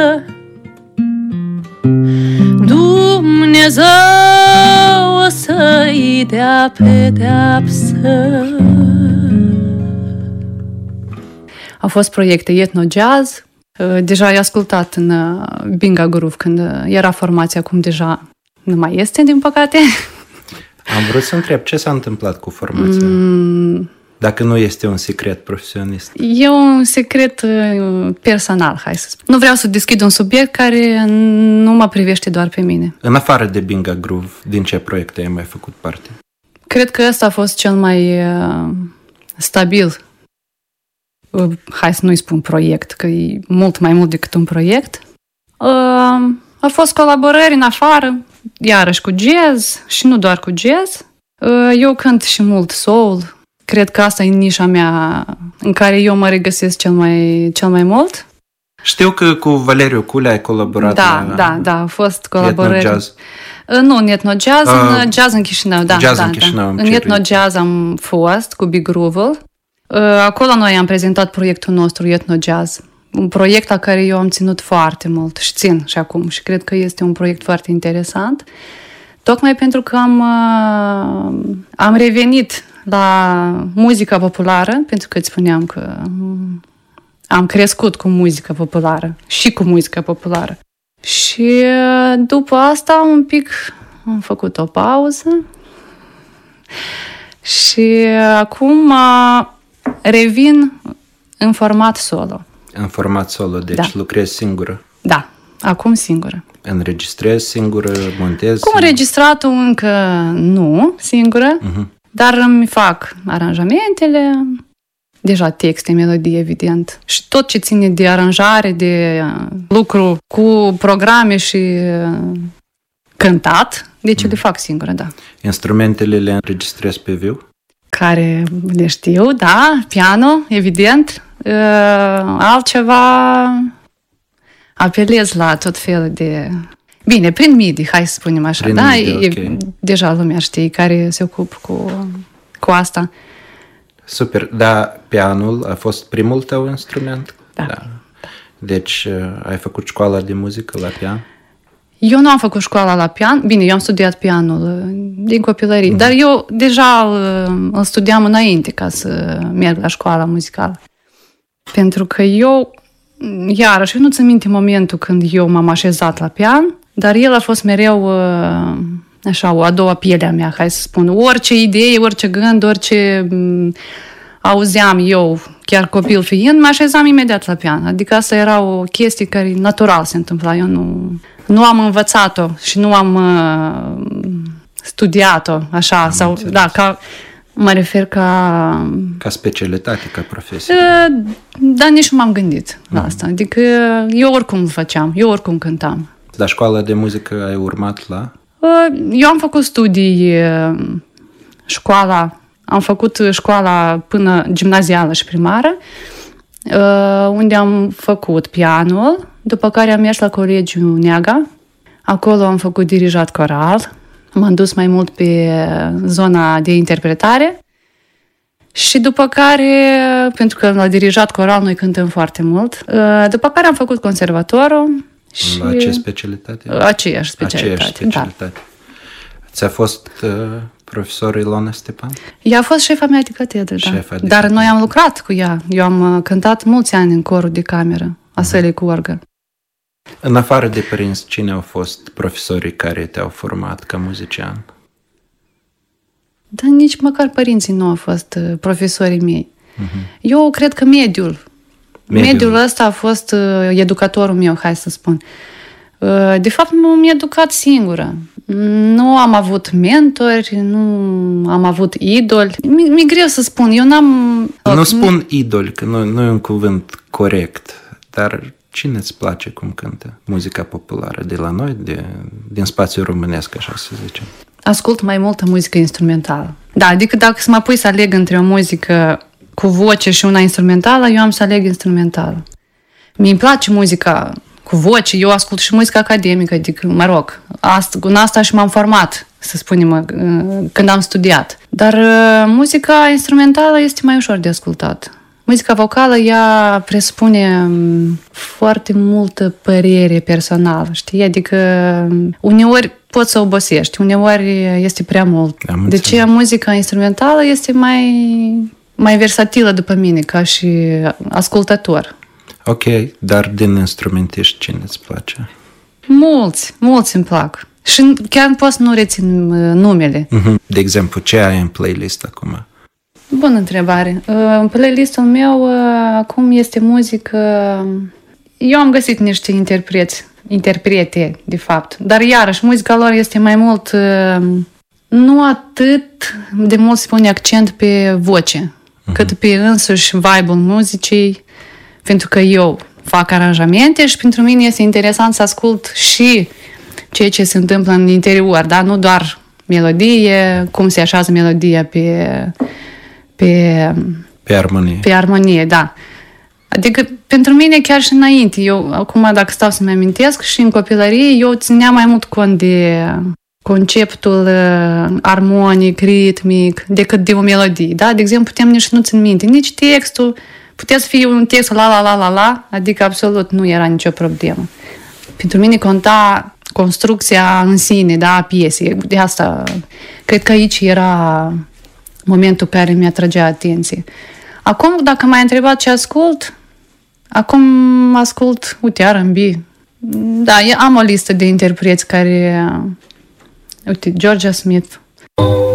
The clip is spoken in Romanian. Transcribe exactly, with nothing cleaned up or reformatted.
Dumnezeu o să-i dea pedeapsă. Au fost proiecte etno-jazz. Deja i-a ascultat în Binga Groove când era formația, acum deja nu mai este, din păcate. Am vrut să întreb, ce s-a întâmplat cu formația? Mm. Dacă nu este un secret profesionist. E un secret personal, hai să spun. Nu vreau să deschid un subiect care nu mă privește doar pe mine. În afară de Binga Groove, din ce proiecte ai mai făcut parte? Cred că ăsta a fost cel mai uh, stabil. Uh, hai să nu-i spun proiect, că e mult mai mult decât un proiect. Uh, a fost colaborări în afară, iarăși cu jazz și nu doar cu jazz. Uh, eu cânt și mult soul. Cred că asta e nișa mea în care eu mă regăsesc cel mai, cel mai mult. Știu că cu Valeriu Culea ai colaborat. Da, la da, da, a fost colaborări. Etno-jazz? Nu, în etno-jazz, uh, în jazz în Chișinău, da. Jazz da, în Chișinău. Da. În etno-jazz am fost cu Big Groove. Acolo noi am prezentat proiectul nostru etno-jazz. Un proiect la care eu am ținut foarte mult și țin și acum și cred că este un proiect foarte interesant. Tocmai pentru că am, am revenit la muzica populară, pentru că îți spuneam că am crescut cu muzica populară și cu muzica populară. Și după asta un pic am făcut o pauză și acum revin în format solo. În format solo, deci da. Lucrezi singură? Da, acum singură. Înregistrezi singură, montezi? Cu înregistratul încă nu, singură, uh-huh. Dar îmi fac aranjamentele, deja texte, melodii, evident. Și tot ce ține de aranjare, de lucru cu programe și cântat, deci mm. le fac singură, da. Instrumentele le înregistrezi pe viu? Care le știu, da, piano, evident. Altceva apelez la tot felul de... Bine, prin MIDI, hai să spunem așa, prin da? MIDI, e, okay. Deja lumea știe care se ocupă cu, cu asta. Super, dar pianul a fost primul tău instrument? Da. Da. Deci ai făcut școala de muzică la pian? Eu nu am făcut școala la pian. Bine, eu am studiat pianul din copilărie, mm-hmm. Dar eu deja îl, îl studiam înainte ca să merg la școala muzicală. Pentru că eu, iarăși, eu nu țin minte momentul când eu m-am așezat la pian, dar el a fost mereu așa, o a doua piele a mea, hai să spun. Orice idee, orice gând, orice auzeam eu, chiar copil fiind, mă așezam imediat la pian. Adică asta era o chestie care natural se întâmpla. Eu nu, nu am învățat-o și nu am uh, studiat-o așa. Am sau, da, ca, mă refer ca... Ca specialitate, ca profesie. Uh, dar nici nu m-am gândit la asta. Adică eu oricum făceam, eu oricum cântam. La școala de muzică ai urmat la? Uh, eu am făcut studii, uh, școala... Am făcut școala până gimnazială și primară, unde am făcut pianul, după care am mers la Colegiul Neaga. Acolo am făcut dirijat coral, m-am dus mai mult pe zona de interpretare și după care, pentru că la dirijat coral noi cântăm foarte mult, după care am făcut conservatorul. Și la ce specialitate? Aceeași specialitate. Aceeași specialitate. Da. Ți-a fost uh, profesor Ilona Stepan? Ea a fost șefa mea de catedră, da. Șefa de Dar catedră. Noi am lucrat cu ea. Eu am uh, cântat mulți ani în corul de cameră, a sălii cu orgă. În afară de părinți, cine au fost profesorii care te-au format ca muzician? Dar nici măcar părinții nu au fost uh, profesorii mei. Uh-huh. Eu cred că mediul. Mediul, mediul ăsta a fost uh, educatorul meu, hai să spun. Uh, de fapt, m-am educat singură. Nu am avut mentori, nu am avut idoli. Mi- mi-e greu să spun, eu n-am... Nu spun idoli, că nu, nu e un cuvânt corect, dar cine îți place cum cântă muzica populară de la noi, de, din spațiul românesc, așa să zicem? Ascult mai multă muzică instrumentală. Da, adică dacă să mă pui să aleg între o muzică cu voce și una instrumentală, eu am să aleg instrumentală. Mi-mi place muzica cu voce, eu ascult și muzică academică, adică, mă rog, asta, în asta și m-am format, să spunem, când am studiat. Dar muzica instrumentală este mai ușor de ascultat. muzica vocală, ea presupune foarte multă părere personală, știi? Adică uneori poți să obosești, uneori este prea mult. De ce muzica instrumentală este mai, mai versatilă după mine, ca și ascultător. Ok, dar din instrumentiști cine îți place? Mulți, mulți îmi plac. Și chiar pot să nu rețin numele. De exemplu, ce ai în playlist acum? Bună întrebare. În playlistul meu acum este muzică... Eu am găsit niște interpreți, interprete, de fapt. Dar iarăși, muzica lor este mai mult... Nu atât de mult se pune accent pe voce, uh-huh. cât pe însuși vibe-ul muzicii, pentru că eu fac aranjamente și pentru mine este interesant să ascult și ceea ce se întâmplă în interior, da? Nu doar melodie, cum se așează melodia pe... Pe, pe armonie. Pe armonie, da. Adică, pentru mine, chiar și înainte, eu, acum, dacă stau să-mi amintesc, și în copilărie, eu țineam mai mult cont de conceptul uh, armonic, ritmic, decât de o melodie, da? De exemplu, putem nici nu țin minte, nici textul, putea să fie un text la la la la la, adică absolut nu era nicio problemă. Pentru mine conta construcția în sine, da, a piesei. De asta, cred că aici era... momentul care mi atragea atenție. Acum, dacă m-ai întrebat ce ascult, acum ascult, uite, R and B. Da, am o listă de interpreți care... Uite, Georgia Smith.